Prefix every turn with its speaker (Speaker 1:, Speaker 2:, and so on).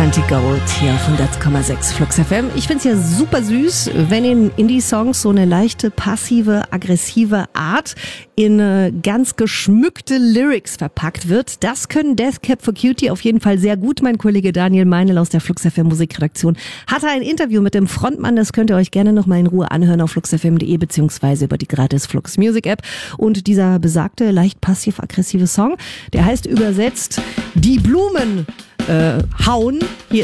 Speaker 1: Plenty Gold hier auf 100,6 Flux FM. Ich find's ja super süß, wenn in Indie-Songs so eine leichte, passive, aggressive Art in ganz geschmückte Lyrics verpackt wird. Das können Death Cab for Cutie auf jeden Fall sehr gut. Mein Kollege Daniel Meinl aus der Flux FM Musikredaktion hatte ein Interview mit dem Frontmann. Das könnt ihr euch gerne nochmal in Ruhe anhören auf fluxfm.de beziehungsweise über die gratis Flux Music App. Und dieser besagte, leicht passiv-aggressive Song, der heißt übersetzt Die Blumen hauen. Hier